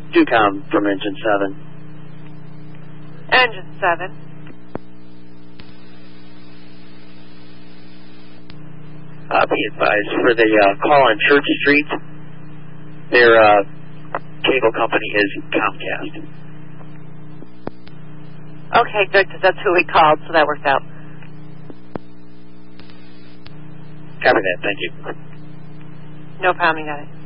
Ducom from Engine 7. Engine 7. Be advised, for the call on Church Street, their cable company is Comcast. Okay, good, because that's who we called, so that worked out. Copy that, thank you. No problem, you got it.